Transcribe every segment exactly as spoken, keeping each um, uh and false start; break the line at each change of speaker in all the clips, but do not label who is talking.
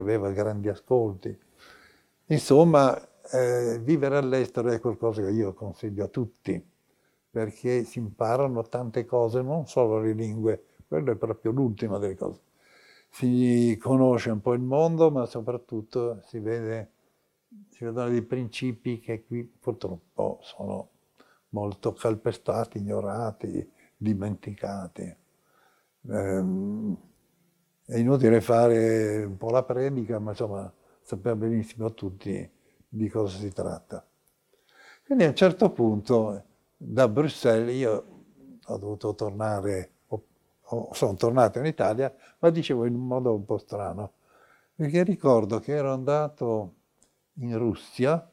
aveva grandi ascolti. Insomma, eh, vivere all'estero è qualcosa che io consiglio a tutti, perché si imparano tante cose, non solo le lingue, quello è proprio l'ultima delle cose. Si conosce un po' il mondo, ma soprattutto si vede, si vedono dei principi che qui purtroppo sono molto calpestati, ignorati, dimenticati. Ehm, è inutile fare un po' la predica, ma insomma sappiamo benissimo tutti di cosa si tratta. Quindi a un certo punto da Bruxelles io ho dovuto tornare, o- o- sono tornato in Italia, ma dicevo in un modo un po' strano, perché ricordo che ero andato in Russia,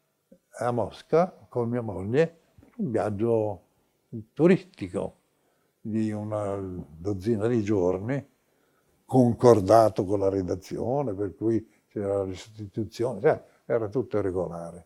a Mosca, con mia moglie, per un viaggio turistico di una dozzina di giorni, concordato con la redazione, per cui c'era la restituzione, cioè, era tutto regolare.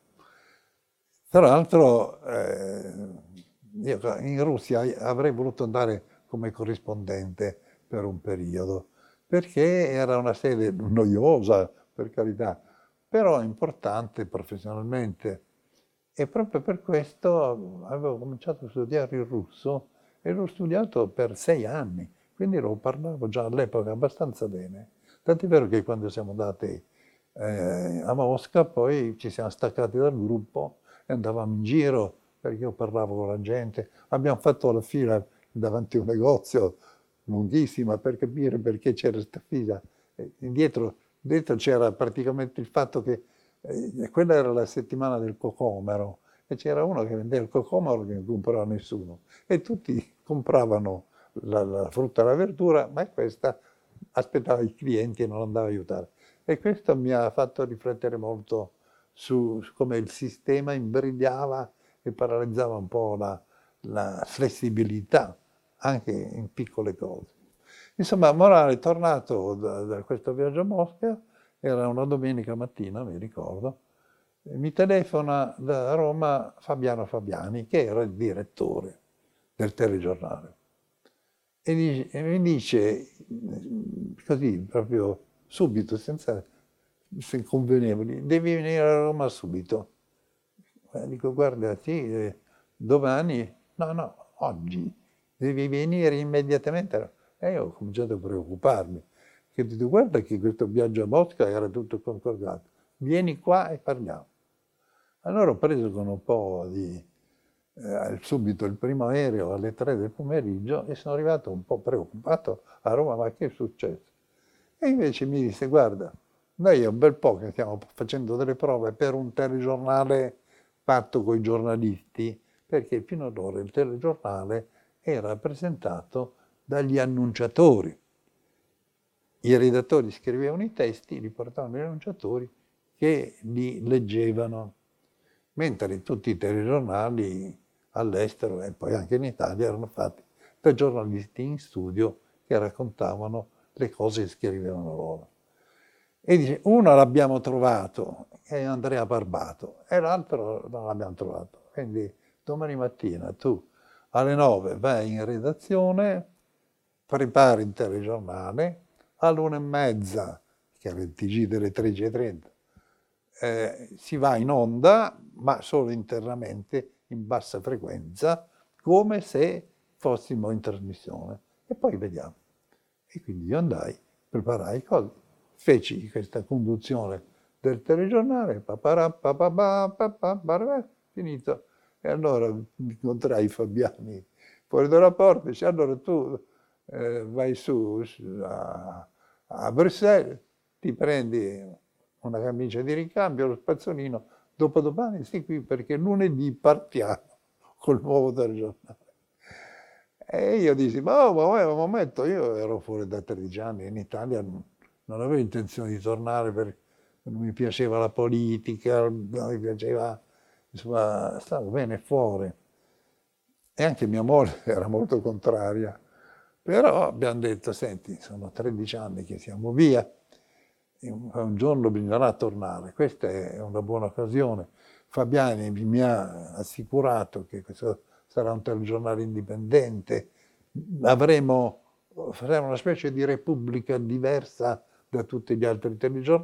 Tra l'altro, eh, io in Russia avrei voluto andare come corrispondente per un periodo, perché era una sede noiosa, per carità, però importante professionalmente. E proprio per questo avevo cominciato a studiare il russo e l'ho studiato per sei anni, quindi lo parlavo già all'epoca abbastanza bene. Tant'è vero che quando siamo andati eh, a Mosca poi ci siamo staccati dal gruppo e andavamo in giro perché io parlavo con la gente. Abbiamo fatto la fila davanti a un negozio lunghissima per capire perché c'era questa fila. E indietro, dentro c'era praticamente il fatto che eh, quella era la settimana del cocomero e c'era uno che vendeva il cocomero che non comprava nessuno e tutti compravano la, la frutta e la verdura, ma questa aspettava i clienti e non andava a aiutare. E questo mi ha fatto riflettere molto su, su come il sistema imbrigliava e paralizzava un po' la, la flessibilità anche in piccole cose. Insomma, Morale, tornato da, da questo viaggio a Mosca, era una domenica mattina, mi ricordo, e mi telefona da Roma Fabiano Fabiani, che era il direttore del telegiornale. E, dice- e mi dice, così, proprio subito, senza se convenevoli, devi venire a Roma subito. Eh, dico, guarda, sì, eh, domani, no, no, oggi, devi venire immediatamente. E io ho cominciato a preoccuparmi, che ho detto, guarda che questo viaggio a Mosca era tutto concordato, vieni qua e parliamo. Allora ho preso con un po' di, eh, subito il primo aereo alle tre del pomeriggio e sono arrivato un po' preoccupato a Roma, ma che è successo? E invece mi disse, guarda, noi è un bel po' che stiamo facendo delle prove per un telegiornale fatto con i giornalisti, perché fino ad ora il telegiornale era presentato dagli annunciatori. I redattori scrivevano i testi, li portavano agli annunciatori che li leggevano, mentre tutti i telegiornali all'estero e poi anche in Italia erano fatti da giornalisti in studio che raccontavano le cose che scrivevano loro. E dice, uno l'abbiamo trovato, è Andrea Barbato, e l'altro non l'abbiamo trovato. Quindi domani mattina tu alle nove vai in redazione, prepari il telegiornale, all'una e mezza, che era il T G delle tredici e trenta, eh, si va in onda, ma solo internamente, in bassa frequenza, come se fossimo in trasmissione. E poi vediamo. E quindi io andai, preparai cose, feci questa conduzione del telegiornale, paparà, papabà, papà, barabà, finito. E allora incontrai Fabiani fuori dalla porta e dice, allora tu eh, vai su, su a, a Bruxelles, ti prendi una camicia di ricambio, lo spazzolino, dopodomani stai qui perché lunedì partiamo col nuovo telegiornale. E io dissi, ma, oh, ma un momento, io ero fuori da tredici anni, in Italia non, non avevo intenzione di tornare perché non mi piaceva la politica, non mi piaceva, insomma, stavo bene fuori. E anche mia moglie era molto contraria. Però abbiamo detto, senti, sono tredici anni che siamo via, e un, un giorno bisognerà tornare. Questa è una buona occasione. Fabiani mi ha assicurato che questo sarà un telegiornale indipendente, avremo, faremo una specie di repubblica diversa da tutti gli altri telegiornali.